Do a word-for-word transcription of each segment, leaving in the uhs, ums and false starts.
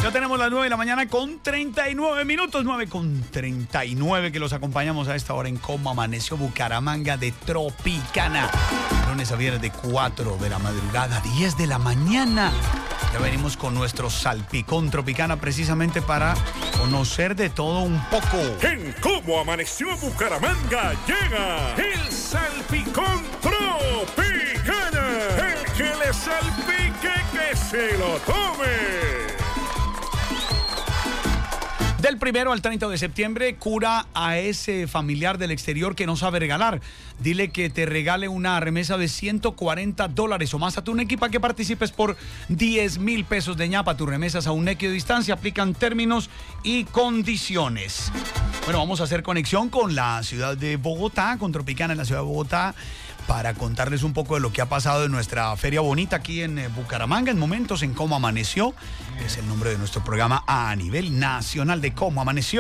Ya tenemos las nueve de la mañana con treinta y nueve minutos, nueve con treinta y nueve, que los acompañamos a esta hora en Cómo Amaneció Bucaramanga de Tropicana. Lunes a viernes de cuatro de la madrugada a diez de la mañana. Ya venimos con nuestro salpicón Tropicana precisamente para conocer de todo un poco. En Cómo Amaneció Bucaramanga llega el salpicón Tropicana. El que le salpique que se lo tome. Del primero al treinta de septiembre, cura a ese familiar del exterior que no sabe regalar. Dile que te regale una remesa de ciento cuarenta dólares o más a tu Nequi para que participes por diez mil pesos de ñapa. Tus remesas a un Nequi de distancia aplican términos y condiciones. Bueno, vamos a hacer conexión con la ciudad de Bogotá, con Tropicana en la ciudad de Bogotá, para contarles un poco de lo que ha pasado en nuestra feria bonita aquí en eh, Bucaramanga, en momentos en Cómo Amaneció, que es el nombre de nuestro programa a nivel nacional de Cómo Amaneció.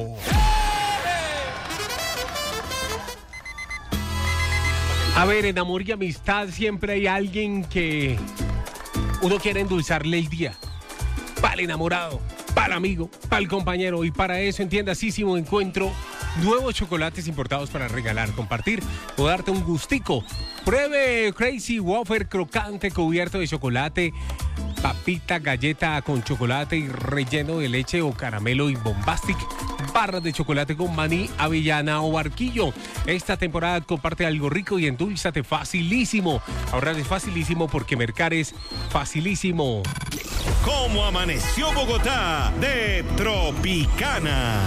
A ver, en amor y amistad siempre hay alguien que uno quiere endulzarle el día. Para el enamorado, para el amigo, para el compañero. Y para eso, en Tiendasísimo encuentro nuevos chocolates importados para regalar, compartir o darte un gustico. Pruebe Crazy Wafer crocante cubierto de chocolate, papita, galleta con chocolate y relleno de leche o caramelo y bombastic, barras de chocolate con maní, avellana o barquillo. Esta temporada comparte algo rico y endulzate facilísimo. Ahorrar es facilísimo porque mercar es facilísimo. Cómo Amaneció Bogotá de Tropicana.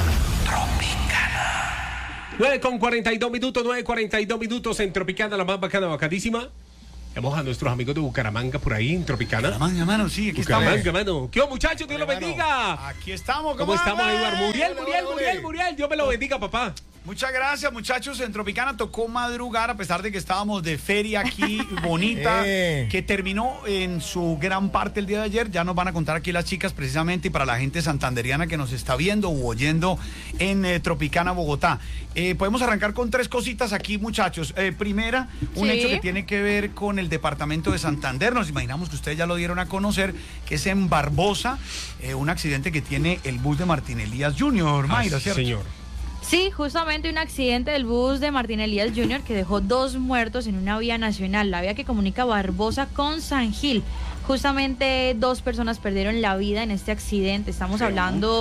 nueve con cuarenta y dos minutos, nueve cuarenta y dos minutos en Tropicana, la más bacana, bacadísima. Vamos a nuestros amigos de Bucaramanga por ahí en Tropicana. Bucaramanga, mano, sí, aquí Bucaramanga, estamos. mano. ¿Qué hubo, muchachos? Dios lo bendiga. Aquí estamos. ¿Cómo estamos, vamos? Eduardo? Muriel, Ole, Muriel, ole, Muriel, ole. Muriel. Dios me lo bendiga, papá. Muchas gracias, muchachos. En Tropicana tocó madrugar, a pesar de que estábamos de feria aquí, bonita, Eh. que terminó en su gran parte el día de ayer. Ya nos van a contar aquí las chicas, precisamente, y para la gente santanderiana que nos está viendo u oyendo en eh, Tropicana, Bogotá. Eh, podemos arrancar con tres cositas aquí, muchachos. Eh, primera, un Sí. hecho que tiene que ver con el departamento de Santander. Nos imaginamos que ustedes ya lo dieron a conocer, que es en Barbosa, eh, un accidente que tiene el bus de Martín Elías junior Mayra, Ah, sí, ¿cierto? señor. Sí, justamente un accidente del bus de Martín Elías junior que dejó dos muertos en una vía nacional, la vía que comunica Barbosa con San Gil. Justamente dos personas perdieron la vida en este accidente. Estamos hablando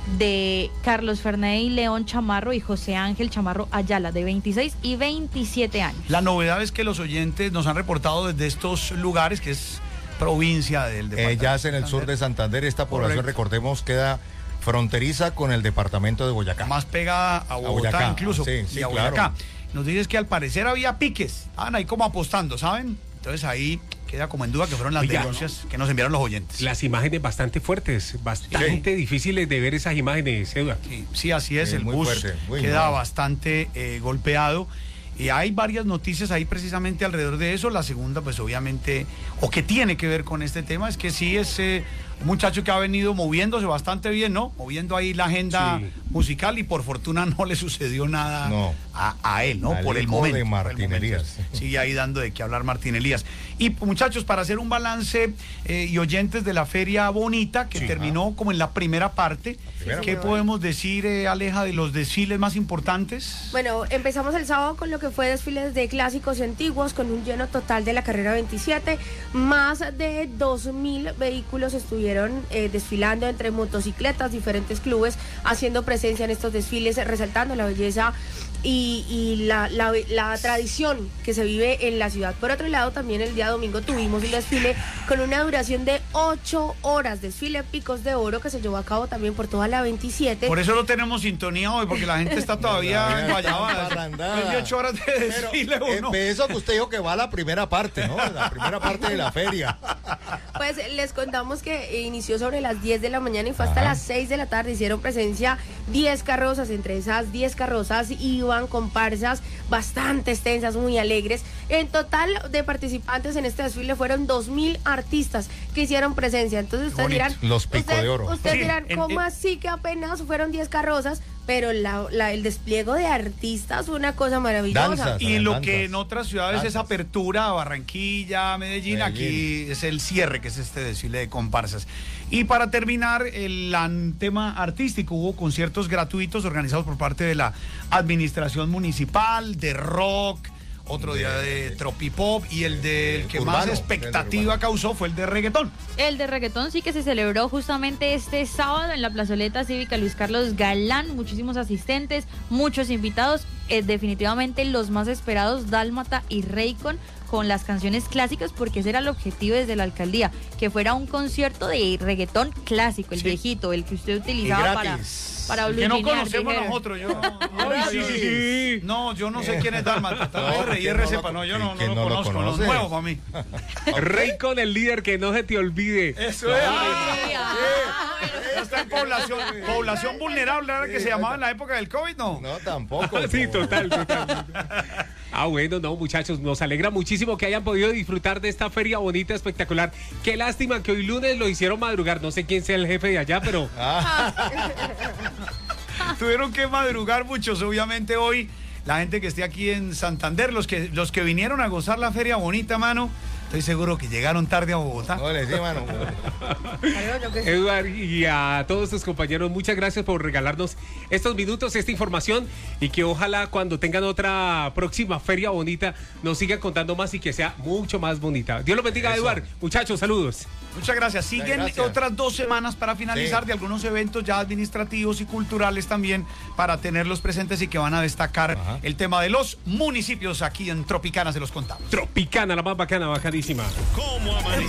de Carlos Ferney León Chamarro y José Ángel Chamarro Ayala, de veintiséis y veintisiete años. La novedad es que los oyentes nos han reportado desde estos lugares, que es provincia del Eh, departamento. ya es en el sur de Santander. Esta población, Correcto. recordemos, queda fronteriza con el departamento de Boyacá. Más pegada a Bogotá, Boyacá, incluso, sí, sí, y a claro. Boyacá. Nos dices que al parecer había piques, estaban ahí como apostando, ¿saben? Entonces ahí queda como en duda que fueron las Oiga, denuncias que nos enviaron los oyentes. Las imágenes bastante fuertes, bastante difíciles de ver esas imágenes, Eduardo. Sí, sí, así es, Sí, el muy bus fuerte, muy queda mal. bastante eh, golpeado. Y hay varias noticias ahí precisamente alrededor de eso. La segunda, pues obviamente, o que tiene que ver con este tema, es que sí es eh, un muchacho que ha venido moviéndose bastante bien, ¿no? Moviendo ahí la agenda Sí. musical y por fortuna no le sucedió nada No. a, a él, ¿no? Al por el hijo momento. de por el Martín momento. Elías. Sigue ahí dando de qué hablar Martín Elías. Y muchachos, para hacer un balance eh, y oyentes de la Feria Bonita, que Sí. terminó como en la primera parte, primera ¿qué parte. podemos decir, eh, Aleja, de los desfiles más importantes? Bueno, empezamos el sábado con lo que fue desfiles de clásicos y antiguos, con un lleno total de la carrera veintisiete. Más de dos mil vehículos estuvieron eh, desfilando entre motocicletas, diferentes clubes, haciendo presencia en estos desfiles, resaltando la belleza y, y la, la, la tradición que se vive en la ciudad. Por otro lado, también el día domingo tuvimos un desfile con una duración de ocho horas, desfile Picos de Oro, que se llevó a cabo también por toda la veintisiete. Por eso no tenemos sintonía hoy, porque la gente está todavía en Guayabada. Parrandada. Después de ocho horas de Pero, desfile, eh, uno. de eso que usted dijo que va a la primera parte, ¿no? La primera parte de la feria. Pues les contamos que inició sobre las diez de la mañana y fue hasta Ajá. las seis de la tarde. Hicieron presencia diez carrozas. Entre esas diez carrozas iban comparsas bastante extensas, muy alegres. En total de participantes en este desfile fueron dos mil artistas que hicieron presencia. Entonces ustedes Bonito. dirán, Los Pico ustedes- de Oro. Ustedes Sí, dirán, en- ¿cómo en- así que apenas fueron diez carrozas? pero la, la- el despliegue de artistas fue una cosa maravillosa. Danzas. Y lo Danzas. que en otras ciudades es Danzas. apertura, Barranquilla, Medellín, aquí Medellín. es el cierre, que es este desfile de comparsas. Y para terminar, el an- tema artístico, hubo conciertos gratuitos organizados por parte de la administración municipal, de rock, otro día de tropipop, y el del que más Urbano, expectativa del urbano. causó fue el de reggaetón. El de reggaetón sí que se celebró justamente este sábado en la plazoleta cívica Luis Carlos Galán. Muchísimos asistentes, muchos invitados. Eh, definitivamente los más esperados, Dálmata y Raycon, con las canciones clásicas, porque ese era el objetivo desde la alcaldía, que fuera un concierto de reggaetón clásico, el Sí. viejito, el que usted Y utilizaba para, gratis. para Que no bluginear, conocemos dijeron. nosotros, yo. Ay, sí, sí, sí. No, yo no sé quién es Dálmata. Tal vez No, R y que R no sepa, lo- no, yo no, que no lo no lo conozco, no, conoce. nuevo para mí. Rey con el líder, que no se te olvide. Eso es. Ay, ah, Ya está en población, población vulnerable, ¿era que se llamaba en la época del COVID? No. No, tampoco. Sí, no. total, total. Ah, bueno, no, muchachos, nos alegra muchísimo que hayan podido disfrutar de esta feria bonita, espectacular. Qué lástima que hoy lunes lo hicieron madrugar. No sé quién sea el jefe de allá, pero Tuvieron que madrugar muchos, obviamente hoy. La gente que esté aquí en Santander, los que, los que vinieron a gozar la feria bonita, mano, estoy seguro que llegaron tarde a Bogotá. No, le sí, mano. Claro, yo que sí. Eduard y a todos tus compañeros, muchas gracias por regalarnos estos minutos, esta información, y que ojalá cuando tengan otra próxima feria bonita nos sigan contando más y que sea mucho más bonita. Dios los bendiga, Eso. Eduard. Muchachos, saludos. Muchas gracias. Siguen gracias. otras dos semanas para finalizar Sí. de algunos eventos ya administrativos y culturales también para tenerlos presentes y que van a destacar Ajá. el tema de los municipios aquí en Tropicana, se los contamos. Tropicana, la más bacana, bacanísima. ¿Cómo amaneció?